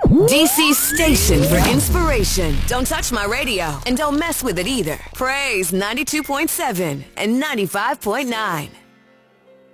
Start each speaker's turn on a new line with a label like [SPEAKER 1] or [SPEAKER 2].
[SPEAKER 1] DC station for inspiration. Don't touch my radio and don't mess with it either. Praise 92.7 and 95.9.